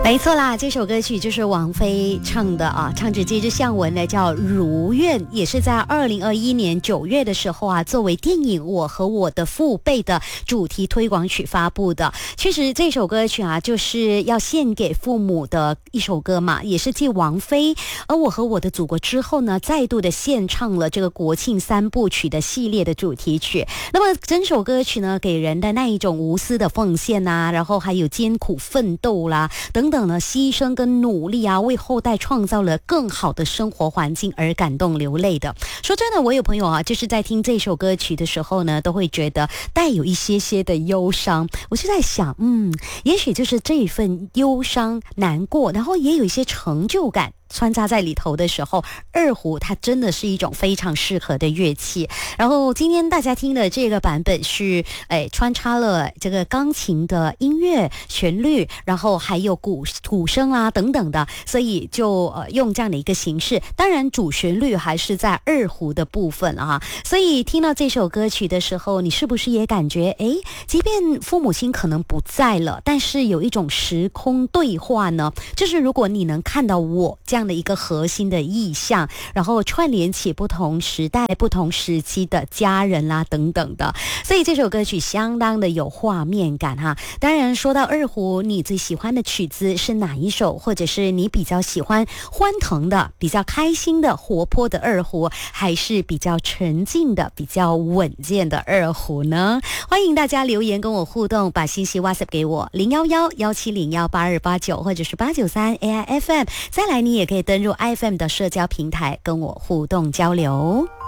没错啦，这首歌曲就是王菲唱的啊，唱着接着向文的叫《如愿》，也是在2021年9月的时候啊，作为电影《我和我的父辈》的主题推广曲发布的。确实，这首歌曲啊，就是要献给父母的一首歌嘛，也是继王菲而《我和我的祖国》之后呢，再度的献唱了这个国庆3部曲的系列的主题曲。那么整首歌曲呢，给人的那一种无私的奉献啊，然后还有艰苦奋斗啦等等呢，牺牲跟努力啊，为后代创造了更好的生活环境而感动流泪的。说真的，我有朋友啊，就是在听这首歌曲的时候呢，都会觉得带有一些些的忧伤。我就在想，也许就是这一份忧伤难过，然后也有一些成就感穿插在里头的时候，二胡它真的是一种非常适合的乐器。然后今天大家听的这个版本是穿插了这个钢琴的音乐旋律，然后还有鼓声啊等等的，所以就用这样的一个形式。当然主旋律还是在二胡的部分啊。所以听到这首歌曲的时候，你是不是也感觉即便父母亲可能不在了，但是有一种时空对话呢？就是如果你能看到我这样的一个核心的意象，然后串联起不同时代不同时期的家人啦等等的，所以这首歌曲相当的有画面感哈。当然说到二胡，你最喜欢的曲子是哪一首，或者是你比较喜欢欢腾的比较开心的活泼的二胡，还是比较沉静的比较稳健的二胡呢？欢迎大家留言跟我互动，把信息 WhatsApp 给我011-1701-8289或者是893 AIFM。 再来你也可以登入 IFM 的社交平台跟我互动交流。